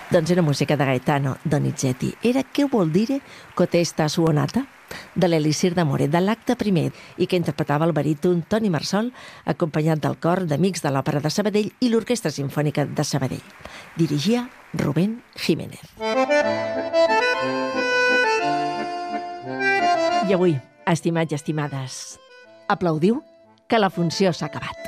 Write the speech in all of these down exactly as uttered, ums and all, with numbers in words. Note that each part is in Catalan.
Doncs era música de Gaetano Donizetti. Era Che vuol dire Cotesta suonata? De l'Elisir d'Amore, de l'acte primer, i que interpretava el baríton Toni Marsol, acompanyat del cor d'Amics de l'Òpera de Sabadell i l'Orquestra Simfònica de Sabadell. Dirigia Rubén Jiménez. I avui, estimats i estimades, aplaudiu que la funció s'ha acabat.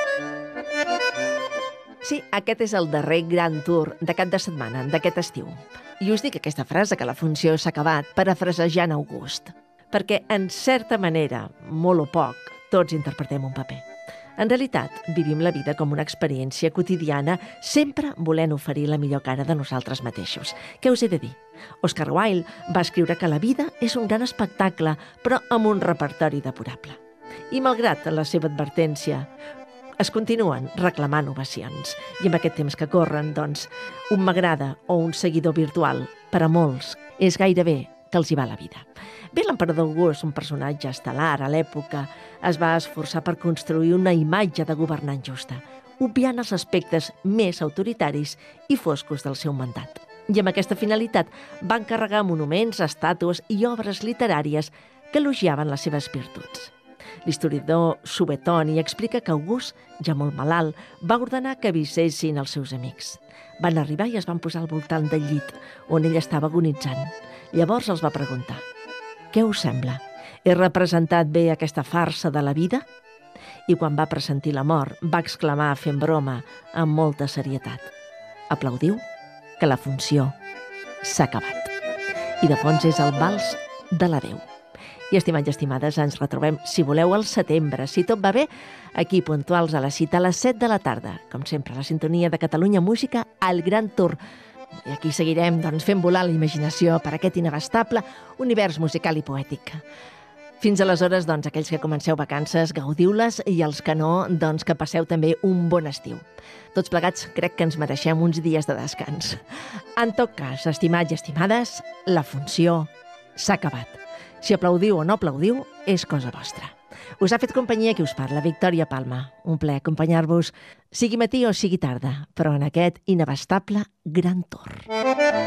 Sí, aquest és el darrer gran tour de cap de setmana d'aquest estiu. I us dic aquesta frase, que la funció s'ha acabat, parafrasejant August. Perquè, en certa manera, molt o poc, tots interpretem un paper. En realitat, vivim la vida com una experiència quotidiana, sempre volent oferir la millor cara de nosaltres mateixos. Què us he de dir? Oscar Wilde va escriure que la vida és un gran espectacle, però amb un repertori depurable. I malgrat la seva advertència, es continuen reclamant ovacions. I en aquest temps que corren, doncs, un m'agrada o un seguidor virtual, per a molts, és gairebé que els hi va la vida. Bé, l'emperador August, un personatge estel·lar a l'època, es va esforçar per construir una imatge de governant justa, obviant els aspectes més autoritaris i foscos del seu mandat. I amb aquesta finalitat va encarregar monuments, estàtues i obres literàries que elogiaven les seves virtuts. L'historiador Suetoni explica que August, ja molt malalt, va ordenar que avisessin els seus amics. Van arribar i es van posar al voltant del llit, on ell estava agonitzant. Llavors els va preguntar: «Què us sembla? He representat bé aquesta farsa de la vida?» I quan va pressentir la mort, va exclamar fent broma amb molta serietat: «Aplaudiu que la funció s'ha acabat». I de fons és el vals de l'adeu. I, estimats i estimades, ens retrobem, si voleu, al setembre. Si tot va bé, aquí puntuals a la cita a les set de la tarda. Com sempre, la sintonia de Catalunya Música al Gran Tour. I aquí seguirem, doncs, fent volar la imaginació per aquest inabastable univers musical i poètic. Fins aleshores, doncs, aquells que comenceu vacances, gaudiu-les, i els que no, doncs, que passeu també un bon estiu. Tots plegats crec que ens mereixem uns dies de descans. En tot cas, estimats i estimades, la funció s'ha acabat. Si aplaudiu o no aplaudiu, és cosa vostra. Us ha fet companyia qui us parla, Victòria Palma. Un plaer acompanyar-vos, sigui matí o sigui tarda, però en aquest inabastable Gran Tour.